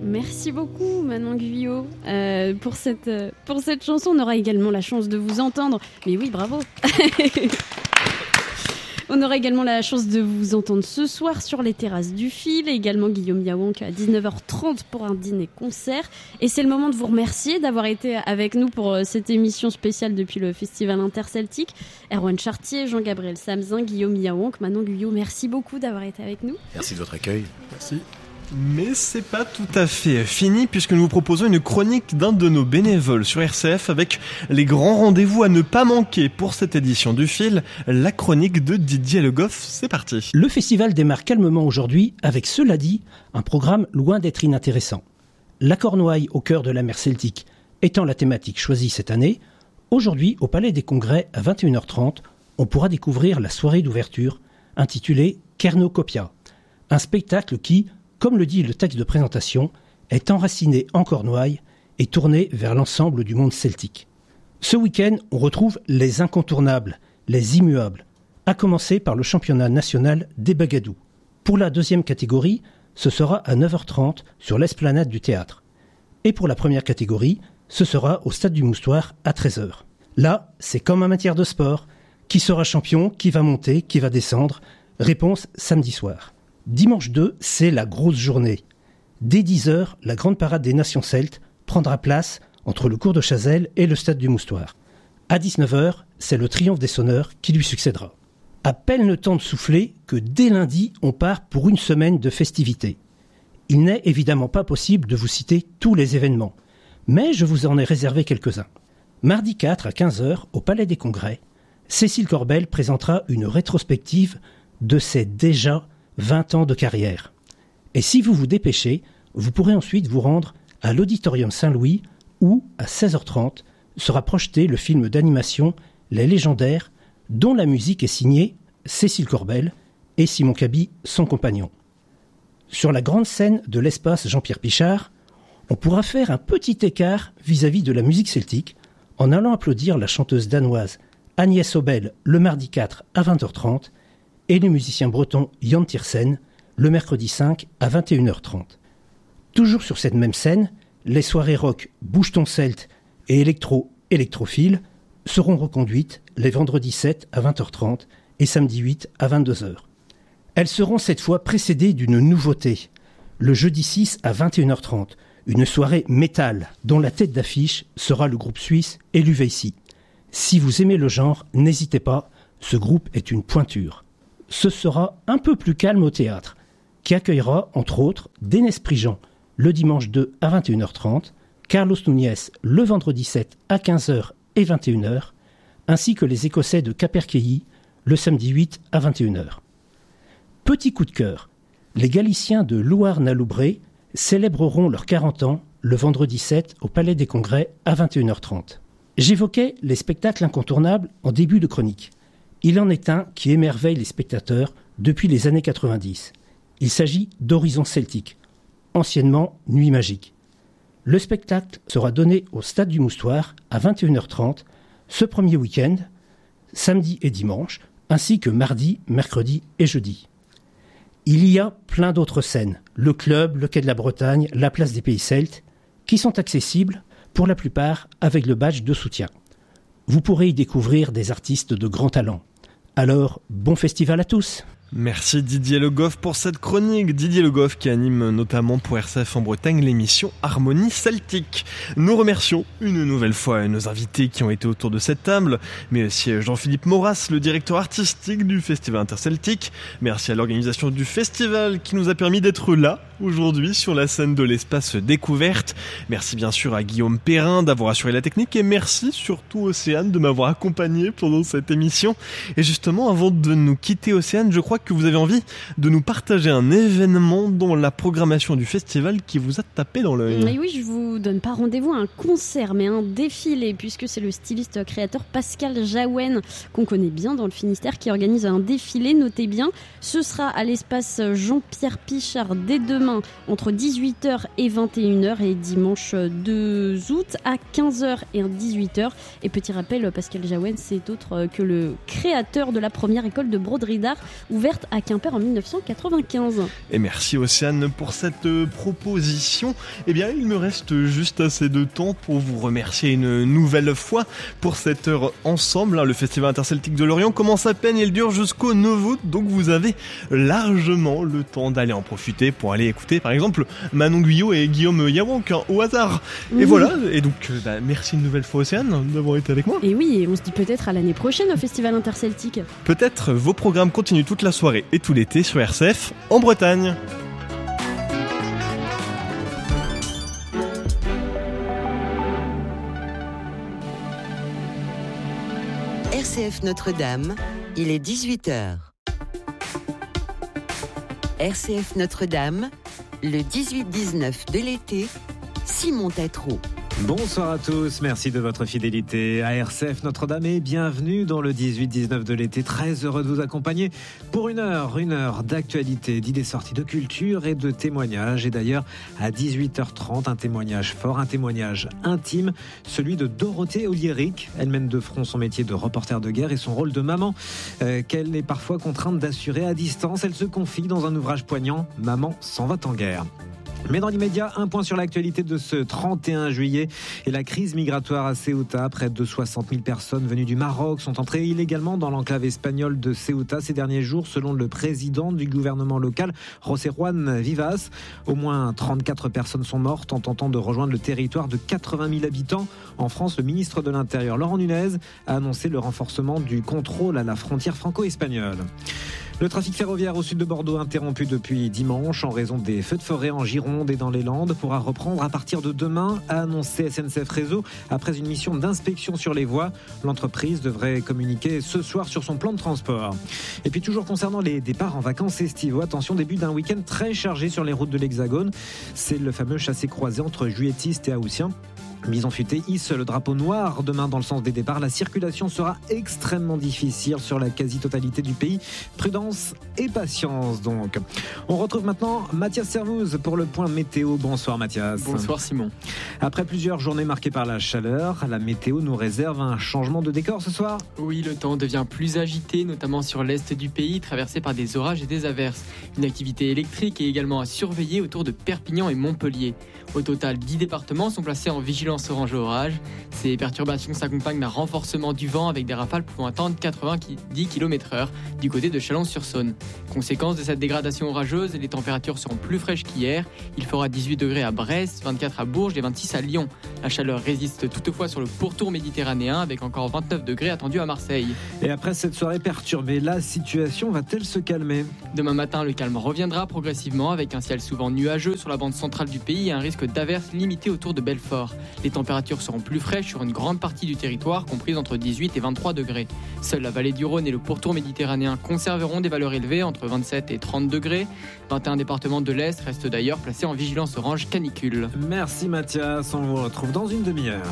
Merci beaucoup Manon Guyot pour cette chanson. On aura également la chance de vous entendre. Mais oui, bravo. On aura également la chance de vous entendre ce soir sur les terrasses du Fil, et également Guillaume Yawank à 19h30 pour un dîner-concert. Et c'est le moment de vous remercier d'avoir été avec nous pour cette émission spéciale depuis le Festival Interceltique. Erwan Chartier, Jean-Gabriel Samzin, Guillaume Yawank, Manon Guyot, merci beaucoup d'avoir été avec nous. Merci de votre accueil. Merci. Mais c'est pas tout à fait fini puisque nous vous proposons une chronique d'un de nos bénévoles sur RCF avec les grands rendez-vous à ne pas manquer pour cette édition du Fil, la chronique de Didier Le Goff. C'est parti. Le festival démarre calmement aujourd'hui avec, cela dit, un programme loin d'être inintéressant. La Cornouaille au cœur de la mer Celtique étant la thématique choisie cette année, aujourd'hui au Palais des Congrès à 21h30, on pourra découvrir la soirée d'ouverture intitulée Kernocopia, un spectacle qui, comme le dit le texte de présentation, est enraciné en Cornouailles et tourné vers l'ensemble du monde celtique. Ce week-end, on retrouve les incontournables, les immuables, à commencer par le championnat national des Bagadous. Pour la deuxième catégorie, ce sera à 9h30 sur l'esplanade du théâtre. Et pour la première catégorie, ce sera au stade du Moustoir à 13h. Là, c'est comme en matière de sport. Qui sera champion, qui va monter, qui va descendre? Réponse samedi soir. Dimanche 2, c'est la grosse journée. Dès 10h, la grande parade des nations celtes prendra place entre le cours de Chazelles et le stade du Moustoir. À 19h, c'est le triomphe des sonneurs qui lui succédera. À peine le temps de souffler que dès lundi, on part pour une semaine de festivités. Il n'est évidemment pas possible de vous citer tous les événements, mais je vous en ai réservé quelques-uns. Mardi 4 à 15h, au Palais des Congrès, Cécile Corbel présentera une rétrospective de ses déjà 20 ans de carrière. Et si vous vous dépêchez, vous pourrez ensuite vous rendre à l'Auditorium Saint-Louis où, à 16h30, sera projeté le film d'animation Les Légendaires, dont la musique est signée Cécile Corbel et Simon Caby, son compagnon. Sur la grande scène de l'espace Jean-Pierre Pichard, on pourra faire un petit écart vis-à-vis de la musique celtique en allant applaudir la chanteuse danoise Agnès Obel le mardi 4 à 20h30 et le musicien breton Jan Tiersen le mercredi 5 à 21h30. Toujours sur cette même scène, les soirées rock Bouge ton Celte et électrophile seront reconduites les vendredis 7 à 20h30 et samedi 8 à 22h. Elles seront cette fois précédées d'une nouveauté, le jeudi 6 à 21h30, une soirée métal dont la tête d'affiche sera le groupe suisse Eluveisi. Si vous aimez le genre, n'hésitez pas, ce groupe est une pointure. Ce sera un peu plus calme au théâtre, qui accueillera, entre autres, Dénes Prigent le dimanche 2 à 21h30, Carlos Núñez le vendredi 7 à 15h et 21h, ainsi que les Écossais de Capercailly le samedi 8 à 21h. Petit coup de cœur, les Galiciens de Louarn-la-Loubré célébreront leurs 40 ans le vendredi 7 au Palais des Congrès à 21h30. J'évoquais les spectacles incontournables en début de chronique. Il en est un qui émerveille les spectateurs depuis les années 90. Il s'agit d'Horizon Celtique, anciennement Nuit Magique. Le spectacle sera donné au Stade du Moustoir à 21h30 ce premier week-end, samedi et dimanche, ainsi que mardi, mercredi et jeudi. Il y a plein d'autres scènes, le club, le quai de la Bretagne, la place des Pays Celtes, qui sont accessibles pour la plupart avec le badge de soutien. Vous pourrez y découvrir des artistes de grand talent. Alors, bon festival à tous! Merci Didier Le Goff pour cette chronique. Didier Le Goff qui anime notamment pour RCF en Bretagne l'émission Harmonie Celtique. Nous remercions une nouvelle fois nos invités qui ont été autour de cette table, mais aussi Jean-Philippe Maurras, le directeur artistique du Festival Interceltique. Merci à l'organisation du festival qui nous a permis d'être là aujourd'hui sur la scène de l'espace découverte. Merci bien sûr à Guillaume Perrin d'avoir assuré la technique et merci surtout Océane de m'avoir accompagné pendant cette émission. Et justement, avant de nous quitter Océane, je crois que vous avez envie de nous partager un événement dans la programmation du festival qui vous a tapé dans l'œil. Et oui, je vous donne pas rendez-vous à un concert, mais un défilé, puisque c'est le styliste créateur Pascal Jaouen, qu'on connaît bien dans le Finistère, qui organise un défilé, notez bien. Ce sera à l'espace Jean-Pierre Pichard dès demain demain entre 18h et 21h et dimanche 2 août à 15h et 18h. Et petit rappel, Pascal Jaouen, c'est autre que le créateur de la première école de broderie d'art ouverte à Quimper en 1995. Et merci Océane pour cette proposition. Eh bien, il me reste juste assez de temps pour vous remercier une nouvelle fois pour cette heure ensemble. Le Festival Interceltique de Lorient commence à peine, il dure jusqu'au 9 août, donc vous avez largement le temps d'aller en profiter pour aller écouter par exemple Manon Guyot et Guillaume Yawank au hasard. Oui. Et voilà, et donc merci une nouvelle fois Océane d'avoir été avec moi. Et oui, et on se dit peut-être à l'année prochaine au Festival Interceltique. Peut-être vos programmes continuent toute la soirée et tout l'été sur RCF en Bretagne. RCF Notre-Dame, il est 18h. RCF Notre-Dame, le 18-19 de l'été, Simon Tétrault. Bonsoir à tous, merci de votre fidélité à RCF Notre-Dame et bienvenue dans le 18-19 de l'été. Très heureux de vous accompagner pour une heure d'actualité, d'idées sorties, de culture et de témoignages. Et d'ailleurs, à 18h30, un témoignage fort, un témoignage intime, celui de Dorothée Oliéric. Elle mène de front son métier de reporter de guerre et son rôle de maman qu'elle est parfois contrainte d'assurer à distance. Elle se confie dans un ouvrage poignant, Maman s'en va en guerre. Mais dans l'immédiat, un point sur l'actualité de ce 31 juillet et la crise migratoire à Ceuta. Près de 60 000 personnes venues du Maroc sont entrées illégalement dans l'enclave espagnole de Ceuta ces derniers jours, selon le président du gouvernement local, José Juan Vivas. Au moins 34 personnes sont mortes en tentant de rejoindre le territoire de 80 000 habitants. En France, le ministre de l'Intérieur, Laurent Nunez, a annoncé le renforcement du contrôle à la frontière franco-espagnole. Le trafic ferroviaire au sud de Bordeaux, interrompu depuis dimanche en raison des feux de forêt en Gironde et dans les Landes, pourra reprendre à partir de demain, a annoncé SNCF Réseau après une mission d'inspection sur les voies. L'entreprise devrait communiquer ce soir sur son plan de transport. Et puis toujours concernant les départs en vacances estivaux, attention, début d'un week-end très chargé sur les routes de l'Hexagone. C'est le fameux chassé-croisé entre Juilletistes et Haussien. Mise en futée hisse le drapeau noir demain dans le sens des départs. La circulation sera extrêmement difficile sur la quasi-totalité du pays. Prudence et patience donc. On retrouve maintenant Mathias Servouz pour le point météo. Bonsoir Mathias. Bonsoir Simon. Après plusieurs journées marquées par la chaleur, la météo nous réserve un changement de décor ce soir. Oui, le temps devient plus agité, notamment sur l'est du pays, traversé par des orages et des averses. Une activité électrique est également à surveiller autour de Perpignan et Montpellier. Au total, 10 départements sont placés en vigilance orange orage. Ces perturbations s'accompagnent d'un renforcement du vent avec des rafales pouvant atteindre 90 km/h du côté de Chalon-sur-Saône. Conséquence de cette dégradation orageuse, les températures seront plus fraîches qu'hier. Il fera 18 degrés à Brest, 24 à Bourges et 26 à Lyon. La chaleur résiste toutefois sur le pourtour méditerranéen avec encore 29 degrés attendus à Marseille. Et après cette soirée perturbée, la situation va-t-elle se calmer ? Demain matin, le calme reviendra progressivement avec un ciel souvent nuageux sur la bande centrale du pays et un risque d'averses limité autour de Belfort. Les températures seront plus fraîches sur une grande partie du territoire, comprise entre 18 et 23 degrés. Seule la vallée du Rhône et le pourtour méditerranéen conserveront des valeurs élevées entre 27 et 30 degrés. 21 départements de l'Est restent d'ailleurs placés en vigilance orange canicule. Merci Mathias, on vous retrouve dans une demi-heure.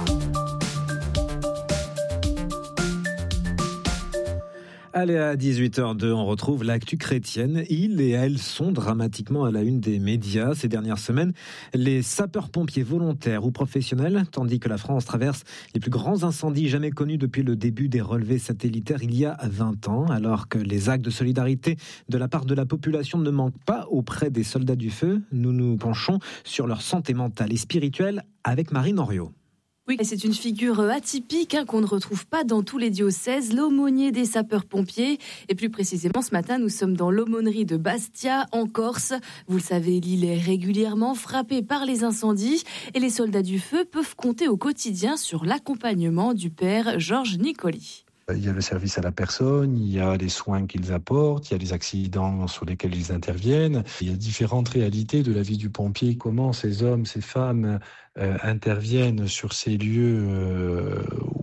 Allez, à 18h02, on retrouve l'actu chrétienne. Ils et elles sont dramatiquement à la une des médias ces dernières semaines. Les sapeurs-pompiers volontaires ou professionnels, tandis que la France traverse les plus grands incendies jamais connus depuis le début des relevés satellitaires il y a 20 ans, alors que les actes de solidarité de la part de la population ne manquent pas auprès des soldats du feu. Nous nous penchons sur leur santé mentale et spirituelle avec Marine Henriot. Oui, c'est une figure atypique qu'on ne retrouve pas dans tous les diocèses, l'aumônier des sapeurs-pompiers. Et plus précisément, ce matin, nous sommes dans l'aumônerie de Bastia, en Corse. Vous le savez, l'île est régulièrement frappée par les incendies et les soldats du feu peuvent compter au quotidien sur l'accompagnement du père Georges Nicoli. Il y a le service à la personne, il y a les soins qu'ils apportent, il y a les accidents sur lesquels ils interviennent. Il y a différentes réalités de la vie du pompier, comment ces hommes, ces femmes interviennent sur ces lieux où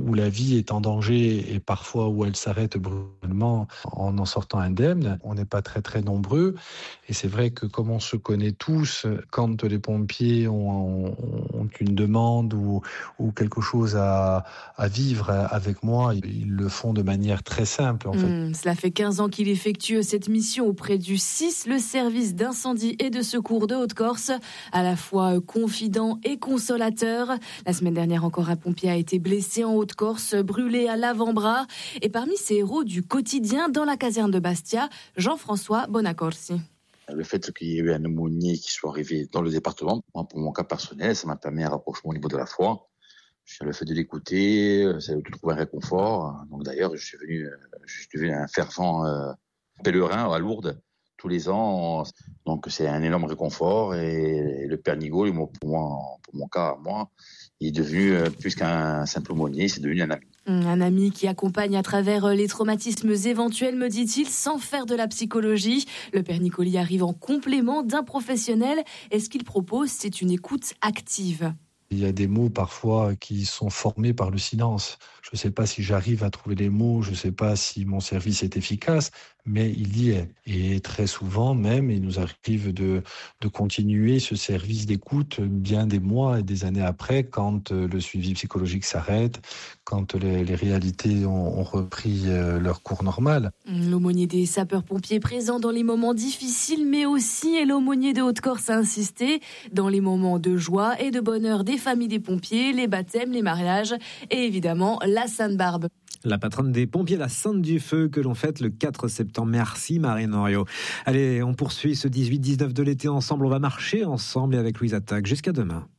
où la vie est en danger et parfois où elle s'arrête brutalement en sortant indemne. On n'est pas très très nombreux et c'est vrai que comme on se connaît tous, quand les pompiers ont une demande ou quelque chose à vivre avec moi, ils le font de manière très simple en fait. Cela fait 15 ans qu'il effectue cette mission auprès du SIS, le service d'incendie et de secours de Haute-Corse, à la fois confident et consolateur. La semaine dernière encore, un pompier a été blessé en Haute-Corse, brûlé à l'avant-bras. Et parmi ces héros du quotidien dans la caserne de Bastia, Jean-François Bonacorsi. Le fait qu'il y ait eu un aumônier qui soit arrivé dans le département, moi, pour mon cas personnel, ça m'a permis un rapprochement au niveau de la foi. Le fait de l'écouter, c'est de trouver un réconfort. Donc d'ailleurs, je suis devenu un fervent pèlerin à Lourdes tous les ans. Donc c'est un énorme réconfort. Et le Père Nigaud, pour mon cas, moi, il est devenu plus qu'un simple aumônier, c'est devenu un ami. Un ami qui accompagne à travers les traumatismes éventuels, me dit-il, sans faire de la psychologie. Le Père Nicoli arrive en complément d'un professionnel. Et ce qu'il propose, c'est une écoute active. Il y a des mots parfois qui sont formés par le silence. Je ne sais pas si j'arrive à trouver les mots, je ne sais pas si mon service est efficace, mais il y est. Et très souvent même, il nous arrive de continuer ce service d'écoute bien des mois et des années après, quand le suivi psychologique s'arrête, quand les réalités ont repris leur cours normal. L'aumônier des sapeurs-pompiers présent dans les moments difficiles, mais aussi, et l'aumônier de Haute-Corse a insisté, dans les moments de joie et de bonheur des familles des pompiers, les baptêmes, les mariages et évidemment la Sainte-Barbe. La patronne des pompiers, la Sainte du Feu, que l'on fête le 4 septembre. Merci Marine Henriot. Allez, on poursuit ce 18-19 de l'été ensemble. On va marcher ensemble et avec Louise Attaque. Jusqu'à demain.